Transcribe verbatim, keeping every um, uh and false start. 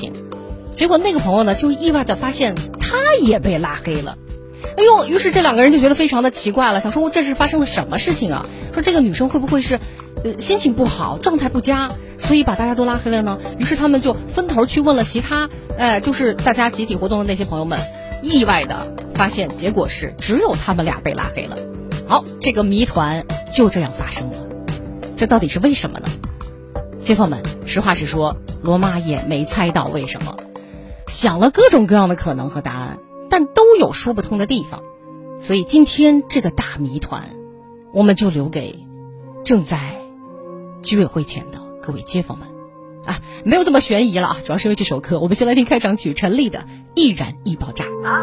情，结果那个朋友呢就意外的发现他也被拉黑了。哎呦，于是这两个人就觉得非常的奇怪了，想说这是发生了什么事情啊？说这个女生会不会是呃心情不好，状态不佳，所以把大家都拉黑了呢？于是他们就分头去问了其他呃就是大家集体活动的那些朋友们，意外的发现结果是只有他们俩被拉黑了。好，这个谜团就这样发生了，这到底是为什么呢？街坊们，实话实说，罗妈也没猜到为什么，想了各种各样的可能和答案，但都有说不通的地方。所以今天这个大谜团，我们就留给正在居委会前的各位街坊们啊，没有这么悬疑了啊，主要是因为这首歌。我们先来听开场曲陈粒的《易燃易爆炸》。